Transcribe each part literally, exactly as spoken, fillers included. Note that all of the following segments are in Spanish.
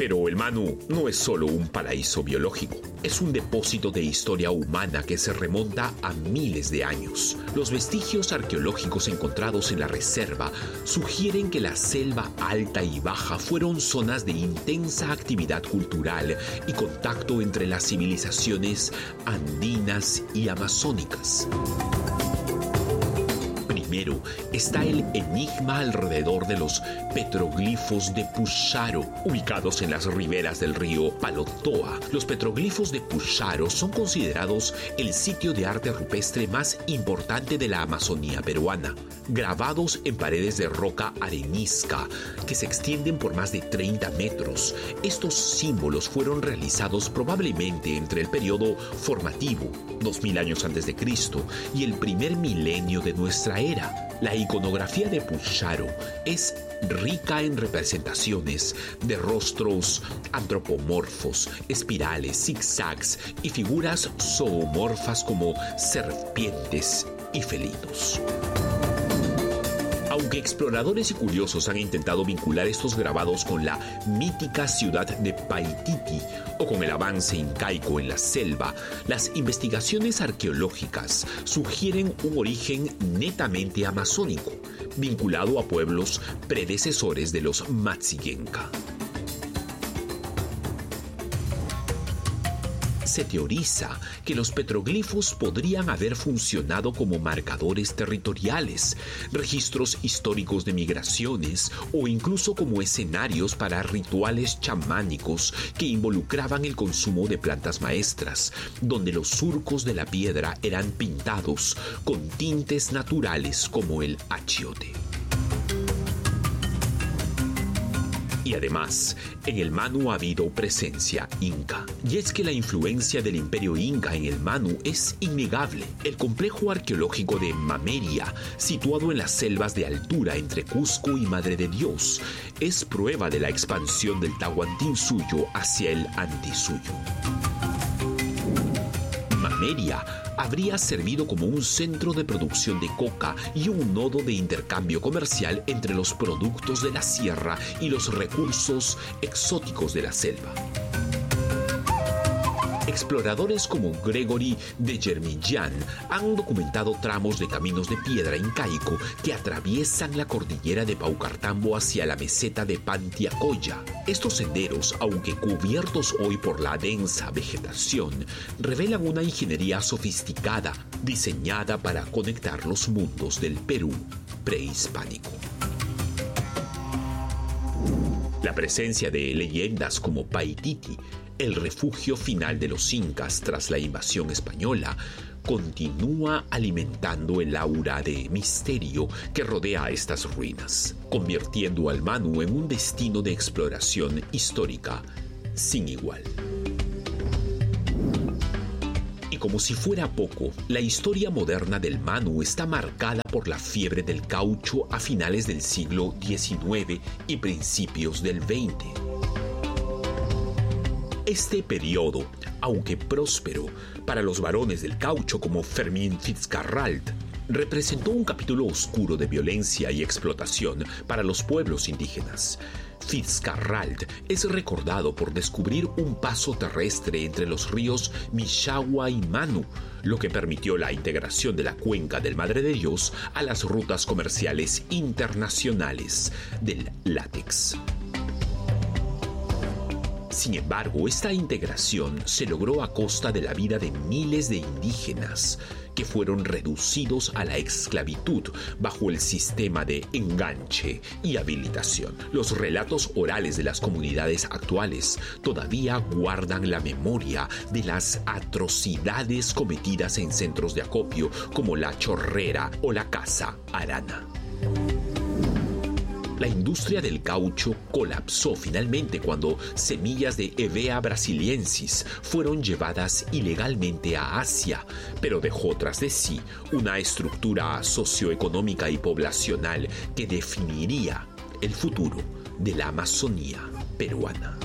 Pero el Manu no es solo un paraíso biológico, es un depósito de historia humana que se remonta a miles de años. Los vestigios arqueológicos encontrados en la reserva sugieren que la selva alta y baja fueron zonas de intensa actividad cultural y contacto entre las civilizaciones andinas y amazónicas. Primero está el enigma alrededor de los petroglifos de Pucharo, ubicados en las riberas del río Palotoa. Los petroglifos de Pucharo son considerados el sitio de arte rupestre más importante de la Amazonía peruana, grabados en paredes de roca arenisca que se extienden por más de treinta metros. Estos símbolos fueron realizados probablemente entre el periodo formativo, dos mil años antes de Cristo, y el primer milenio de nuestra era. La iconografía de Pucharo es rica en representaciones de rostros antropomorfos, espirales, zigzags y figuras zoomorfas como serpientes y felinos. Aunque exploradores y curiosos han intentado vincular estos grabados con la mítica ciudad de Paititi o con el avance incaico en la selva, las investigaciones arqueológicas sugieren un origen netamente amazónico, vinculado a pueblos predecesores de los Matsigenka. Se teoriza que los petroglifos podrían haber funcionado como marcadores territoriales, registros históricos de migraciones o incluso como escenarios para rituales chamánicos que involucraban el consumo de plantas maestras, donde los surcos de la piedra eran pintados con tintes naturales como el achiote. Y además, en el Manu ha habido presencia inca. Y es que la influencia del imperio inca en el Manu es innegable. El complejo arqueológico de Mameria, situado en las selvas de altura entre Cusco y Madre de Dios, es prueba de la expansión del Tahuantinsuyo hacia el Antisuyo. Mameria habría servido como un centro de producción de coca y un nodo de intercambio comercial entre los productos de la sierra y los recursos exóticos de la selva. Exploradores como Gregory de Germillán han documentado tramos de caminos de piedra incaico que atraviesan la cordillera de Paucartambo hacia la meseta de Pantiacoya. Estos senderos, aunque cubiertos hoy por la densa vegetación, revelan una ingeniería sofisticada diseñada para conectar los mundos del Perú prehispánico. La presencia de leyendas como Paititi, el refugio final de los incas tras la invasión española, continúa alimentando el aura de misterio que rodea estas ruinas, convirtiendo al Manu en un destino de exploración histórica sin igual. Y como si fuera poco, la historia moderna del Manu está marcada por la fiebre del caucho a finales del siglo diecinueve y principios del veinte. Este periodo, aunque próspero para los varones del caucho como Fermín Fitzcarrald, representó un capítulo oscuro de violencia y explotación para los pueblos indígenas. Fitzcarrald es recordado por descubrir un paso terrestre entre los ríos Mishagua y Manu, lo que permitió la integración de la cuenca del Madre de Dios a las rutas comerciales internacionales del látex. Sin embargo, esta integración se logró a costa de la vida de miles de indígenas que fueron reducidos a la esclavitud bajo el sistema de enganche y habilitación. Los relatos orales de las comunidades actuales todavía guardan la memoria de las atrocidades cometidas en centros de acopio como la Chorrera o la Casa Arana. La industria del caucho colapsó finalmente cuando semillas de Hevea brasiliensis fueron llevadas ilegalmente a Asia, pero dejó tras de sí una estructura socioeconómica y poblacional que definiría el futuro de la Amazonía peruana.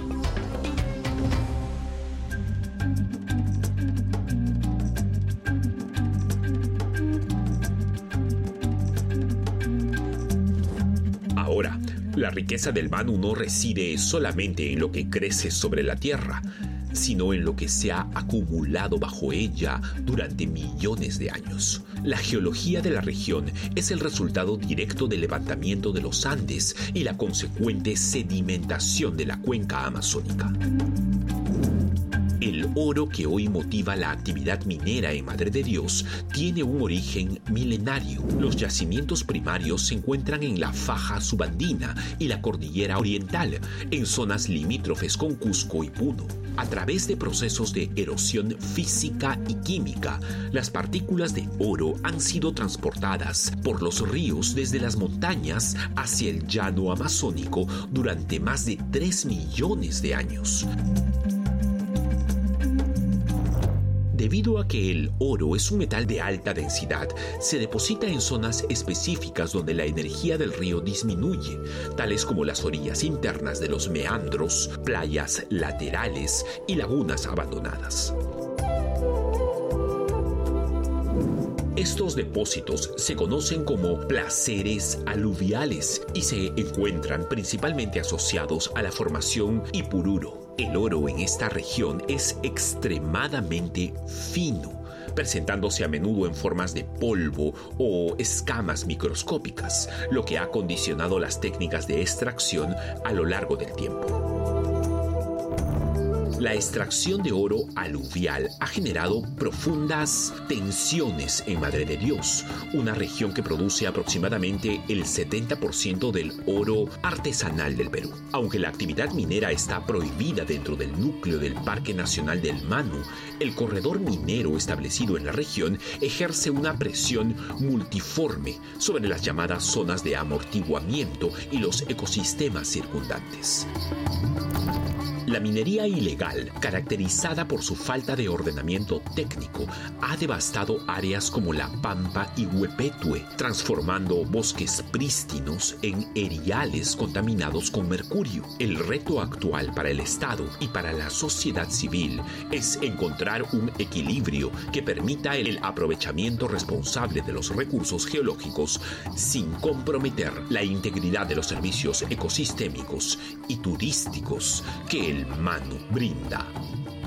La riqueza del Manu no reside solamente en lo que crece sobre la tierra, sino en lo que se ha acumulado bajo ella durante millones de años. La geología de la región es el resultado directo del levantamiento de los Andes y la consecuente sedimentación de la cuenca amazónica. El oro que hoy motiva la actividad minera en Madre de Dios tiene un origen milenario. Los yacimientos primarios se encuentran en la faja subandina y la cordillera oriental, en zonas limítrofes con Cusco y Puno. A través de procesos de erosión física y química, las partículas de oro han sido transportadas por los ríos desde las montañas hacia el llano amazónico durante más de tres millones de años. Debido a que el oro es un metal de alta densidad, se deposita en zonas específicas donde la energía del río disminuye, tales como las orillas internas de los meandros, playas laterales y lagunas abandonadas. Estos depósitos se conocen como placeres aluviales y se encuentran principalmente asociados a la formación Ipururo. El oro en esta región es extremadamente fino, presentándose a menudo en formas de polvo o escamas microscópicas, lo que ha condicionado las técnicas de extracción a lo largo del tiempo. La extracción de oro aluvial ha generado profundas tensiones en Madre de Dios, una región que produce aproximadamente el setenta por ciento del oro artesanal del Perú. Aunque la actividad minera está prohibida dentro del núcleo del Parque Nacional del Manu, el corredor minero establecido en la región ejerce una presión multiforme sobre las llamadas zonas de amortiguamiento y los ecosistemas circundantes. La minería ilegal, caracterizada por su falta de ordenamiento técnico, ha devastado áreas como La Pampa y Huepetue, transformando bosques prístinos en eriales contaminados con mercurio. El reto actual para el Estado y para la sociedad civil es encontrar un equilibrio que permita el aprovechamiento responsable de los recursos geológicos sin comprometer la integridad de los servicios ecosistémicos y turísticos que el Manu brinda.